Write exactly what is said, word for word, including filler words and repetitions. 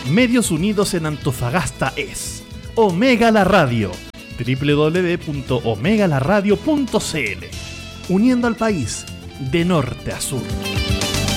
Medios Unidos en Antofagasta es Omega la Radio, doble u doble u doble u punto omega la radio punto c l, uniendo al país de norte a sur.